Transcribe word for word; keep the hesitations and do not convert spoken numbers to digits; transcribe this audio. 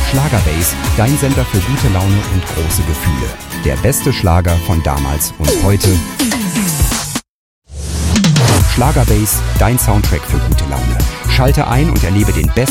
Schlagerbase, dein Sender für gute Laune und große Gefühle. Der beste Schlager von damals und heute. Schlagerbase, dein Soundtrack für gute Laune. Schalte ein und erlebe den besten